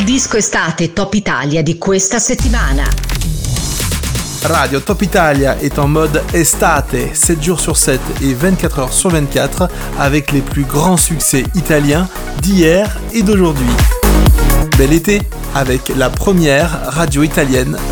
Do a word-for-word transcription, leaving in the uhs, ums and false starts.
il disco estate Top Italia di questa settimana. Radio Top Italia est en mode estate, sept jours sur sept et vingt-quatre heures sur vingt-quatre, avec les plus grands succès italiens d'hier et d'aujourd'hui. Bel été avec la première radio italienne